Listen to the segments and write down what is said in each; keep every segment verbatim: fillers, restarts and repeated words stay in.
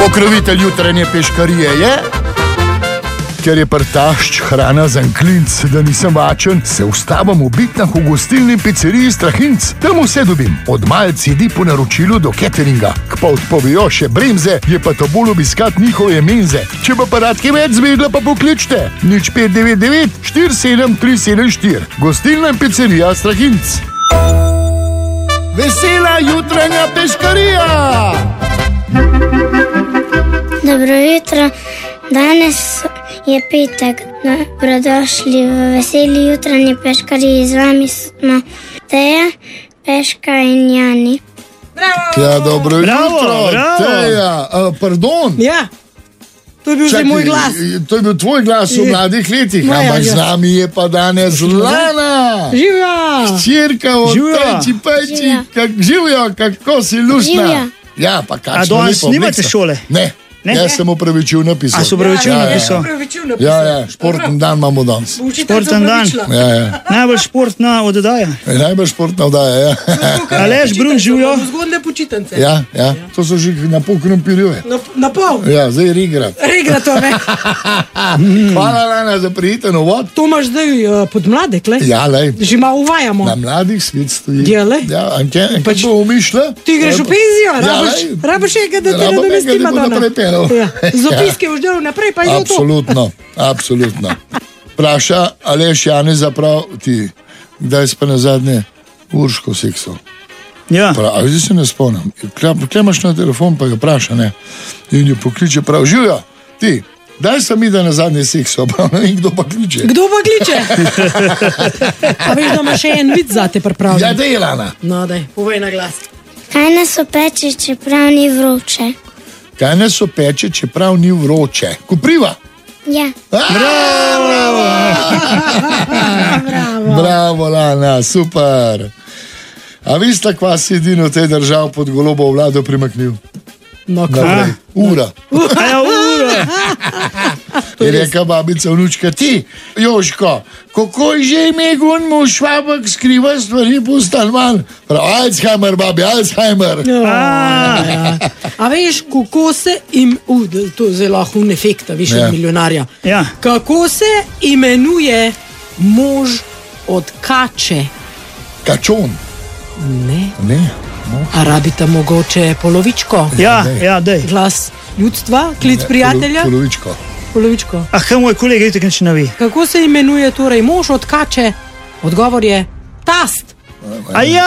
Pokrovitelj jutranje peškarije je, ker je prtašč hrana za klinc, da nisem vačen, se ustavim v bitnah v gostilni pizzeriji Strahinc. Tam vse dobim, od malc jedi po naročilu do cateringa. K pa odpovejo še bremze, je pa to bolj obiskat njihove menze. Če pa paradke več zvedla, pa pokličte nič pet devet devet štiri sedem tri sedem štiri. Gostilna in pizzerija Strahinc. Vesela jutranja peškarija! Dobro jutro, danes je petek, dobrodošli v veseli jutranji peškariji. Z vami smo Teja, Peška in Jani. Bravo! Ja, dobro Bravo, jutro, bravo. Teja, uh, pardon. Ja, to je bil zdaj moj glas. To je bil tvoj glas v mladih letih, Moja, ampak ja. z nami je pa danes Lana. Živjo! Čirka od Živjo. Teči Peči, Živjo. kak, živjo, kako si luštna. Živjo. Ja, pa A kakšno danes lepo nimate obleko. šole? Ne, Ne? jaz sem upravičil napisal. A so upravičil Ja, ja, napisal? Ja, ja, športen dan imamo danes. Športen dan. Ja, ja. Najbolj športna oddaja. E, najbolj športna vdaja, ja. Aleš Brun, živjo. Zgodne počitnice. Ja, ja, to so že na pol krompirjeve. Na, na pol. Ja, zdaj regrat. Regra to me. Hvala, Lana, za prijeten uvod. To imaš zdaj uh, pod mladek, le? Ja, lej. Že malo uvajamo. Na mladih svet stoji. Ja, lej. Ja, anke, anke Pač- bo umišla. Ti greš v penzijo, Ja, rabiš, lej. rabiš nekaj, da te Rabim nadomesti nekaj, da bo Madonna. naprej pelal. Ja. Z opiske boš delal naprej, pa je to. Absolutno, absolutno. Vpraša, Aleš Jani, zaprav ti, kdaj si pa na zadnje Urško seksal? Ja. Prav, a zdaj se ne spomnim. Klemaš na telefon, pa ga vpraša, ne. In jo pokliče prav, živjo, ti, daj sem mi, da na zadnje seksal, prav, ne vem, kdo pa kliče. Kdo pa kliče? A veš, da ima še en vid zate pripravljen. Ja, dej, Lana. No, daj, povej na glas. Kaj nas opeče, čeprav ni vroče? Kaj nas opeče, čeprav ni vroče? Kopriva. Ja, Bravo! Bravo, Lana, super. A vi sta kva si edino tej držav pod golobo vlado primaknil? No, kaj? Naprej. Ura. A ja, ura. Je reka babica vnučka, ti, Joško, kako je že ime gunmu švabak skriva stvari po stanovanj? Prav, Alzheimer, babi, Alzheimer. Ja. A veš, kako se im... Uh, to je zelo lahko un efekt, a veš, Ja. od milijonarja. Ja. Kako se imenuje mož od kače? Kačon. Ne. Ne. A rabite mogoče polovičko? Ja, ja, dej. Glas ljudstva, klic prijatelja? Polo, polovičko. Polovičko. Ah, kaj moj kolega, vidite, kaj ne ve. Kako se imenuje torej mož od kače? Odgovor je tast. A ja!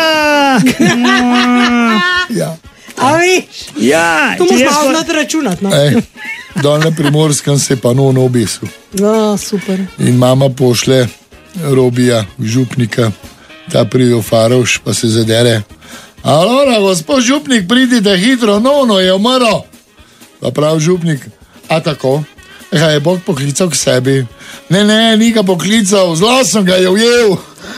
Ja. A veš, Ja, to ti moš jaz malo pa- znati računati. No? Ej, dol na Primorskem se pa no obesil. No, super. In mama pošle Robija, župnika, ta pride v Faroš, pa se zadere. Alora, gospod župnik, pridite hitro, no, no je umrl. Pa prav župnik, a tako, ga je Bog poklical k sebi. Ne, ne, ni ga poklical, zelo sem ga je ujel.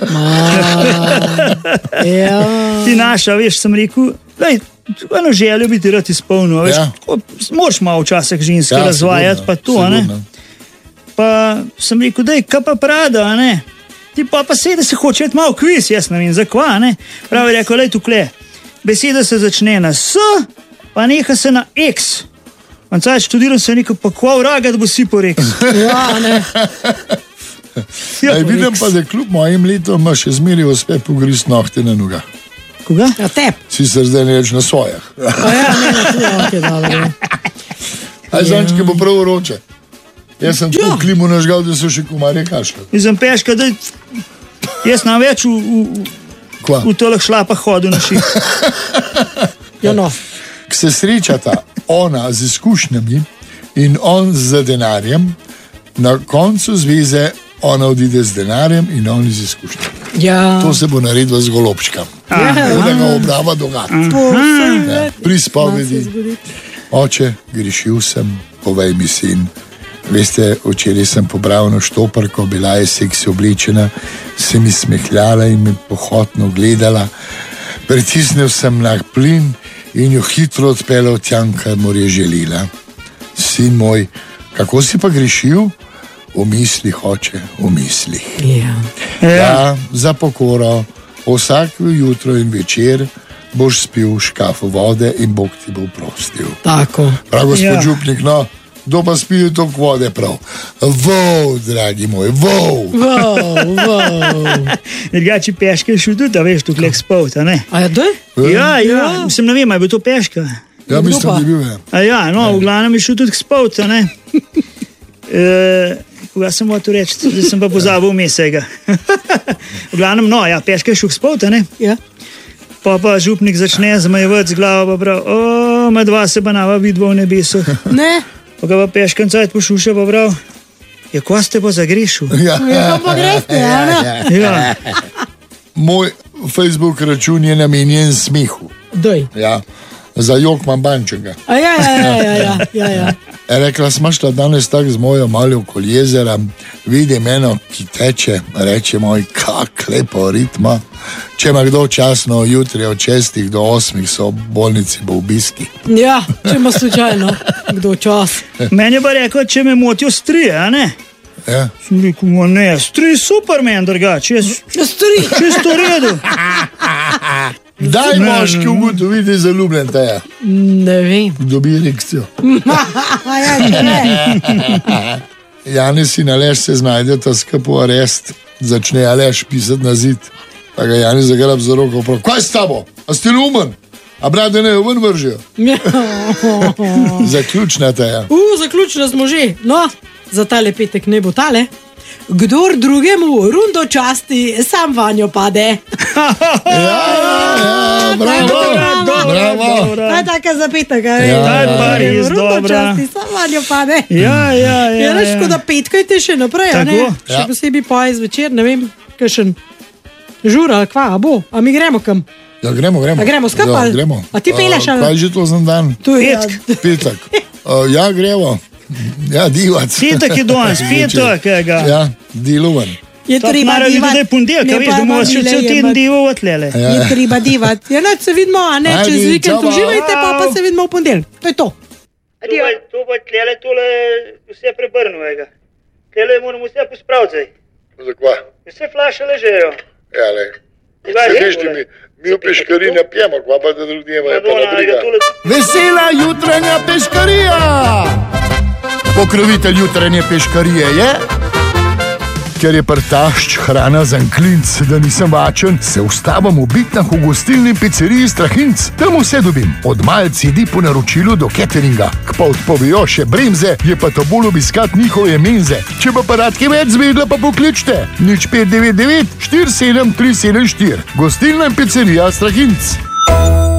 Ja. Ti naša, veš, sem rekel, daj, eno željo bi ti rad izpolnil, veš, Ja. tako, moraš malo včasih ženske Ja, razvajati, sigurno, pa to, a ne. sigurno. Pa sem rekel, daj, kaj pa prada, a ne. Ti pa pa sedi se hoče iti malo kviz, jaz ne vem, zakva, ne. Pravi je rekel, lej tukle, beseda se začne na S, pa neha se na X. On caj študiral se rekel, pa kva vraga, da bo si porekel. Ja, ne. Ej, vidim pa, da kljub mojim letom ima še zmeri uspe pogriz nohte na nogah. Koga? Ja, tep. Sicer zdaj ne reč na svojah. A ja, ne, ne, tu je, ok, dobro. Aj zančke bo prav vroče. Jaz sem Ja. tu klimu nažgal, da so še komarje kašljali. In sem peška, da jaz nam več v, v, Kva? v toleh šlapah hodil na ših. Ja, no. K se srečata ona z izkušnjami in on z denarjem, na koncu zveze ona odide z denarjem in on z izkušnjami. Ja. To se bo naredilo z golobčkom. Ja. Da ga obrava dogajati. Povsem Ja, več. pri Zna se spovedi. zgoditi. Oče, grešil sem, povej mi sin. Veste, včeraj sem pobral na štoparko, bila je seksi oblečena, se mi smehljala in me pohotno gledala. Pritisnil sem na plin in jo hitro odpeljal tja, kar mu je želela. Sin moj, kako si pa grešil? V mislih, oče, v mislih. Ja. Ja, za pokoro, vsak jutro in večer boš spil škafu vode in Bog ti bo prostil. Tako. Prav, gospod Ja. župnik, no, kdo pa spije toliko vode prav? Vov, dragi moj, vov. Wow, wow. Drugače peške je šel tudi, a veš, tukaj spol, a ne? A je doj? Ja, ja, mislim, ne vem, ali je bil to peška. Ja, Kdo mislim, pa? da je bil, ja. A ja, no, v glavnem je šel tudi spol, a ne? E, koga sem hotel reči, zdaj sem pa pozabil vmesega. V glavnem, no, ja, peška je šel spol, a ne? Ja. Pa pa župnik začne zmajevati z glavo, pa prav, o, med dva se pa nava vidva v nebesu. Ne? Pa ga pa peškan cajt pošuša, pa prav, je ko ste pa zagrešil? Ja. Ja, pa greste, ja, ne? Ja, Moj Facebook račun je namenjen smehu. Doj. Ja. Za jok imam bančega. A ja, ja, ja, ja, ja, ja, ja. Je rekla, smaš ta danes tako z mojo malo okoli jezera, vidim eno, ki teče, reče moj, kak lepo ritma. Če ima kdo časno, jutri od šestih do osmih so v bolnici bo obiski. Ja, če ima slučajno kdo čas. meni je pa rekel, če me motijo strije, a ne? Ja. Sem rekel, "Ma ne, strij Superman drugače, jaz Stori. čisto v redu." Daj moški ugotoviti zaljubljen ta je, Ne vem. dobi erekcijo. A ja, če ne. Janis in Aleš se znajdeta skupaj v arest, začne Aleš pisati na zid. Pa ga Janis zagrab za roko, prav, kaj s tabo? A ste lumen? A brade ne jo ven vržijo? Ja. Zaključna ta je. U, zaključili smo že. No, za tale petek ne bo tale. Kdor drugemu rundo časti, sam vanjo pade. Ja, ja, bravo, Bravo, bravo. To je taka za petek, a veš? Ja, Ta je pa res Rundo dobra. časti, sam vanjo pade. Ja, ja, ja. Ja, veš, ja. ko da petkajte še naprej, a ne? Tako. Še Ja. posebej pa zvečer, ne vem, kakšen žur ali kva, a bo, a mi gremo kam. Ja, gremo, gremo. A gremo skupaj, Ja, ali? gremo. A ti peleš, A, ali? Kaj je že to za dan? To je Petk. Petek. A, ja, gremo. Ja, divac. Petek je danes, petek je ga. Ja, dilovan. Je Tako treba mora biti divati. zdaj ponedeljka, Ne, veš, pa da bomo še vabile cel teden jemati. dival odlele. Ja. Je treba divati. Ja, noč se vidimo, a ne, Ajde, čez vikend čau. uživajte, pa pa se vidimo v ponedeljek. To je to. To pa tlele tole vse prebrnujega. Tele moramo vse pospraviti zdaj. Zakaj? Vse flaše ležejo. Ja, le. Kaj je tole? mi v peškari ne pijemo, kva pa da drugje imajo, pa Madonna, ne briga. ga tole- Vesela jutranja peškarija! Pokrovitelj jutranje peškarije je, ker je prtašč hrana za klinc, da nisem vačen, se ustavim v bitnah v gostilni pizzeriji Strahinc. Tam vse dobim, od malc jedi po naročilu do cateringa. K pa odpovejo še bremze, je pa to bolj obiskat njihove menze. Če pa pa radke več zvedla, pa pokličte. Nič pet devet devet štiri sedem tri sedem štiri. Gostilna pizzerija Strahinc.